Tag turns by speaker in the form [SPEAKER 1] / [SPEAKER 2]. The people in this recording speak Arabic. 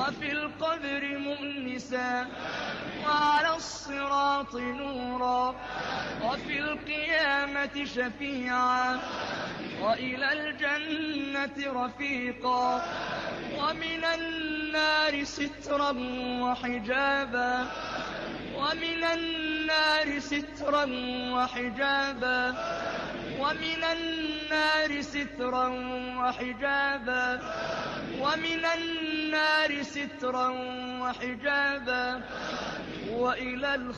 [SPEAKER 1] وفي القبر مؤنسا وعلى الصراط نورا وفي القيامة شفيعا وإلى الجنة رفيقا ومن النار سترا وحجابا ومن النار سترا وحجابا ومن النار سترا وحجابا ومن النار سترا وحجابا وإلى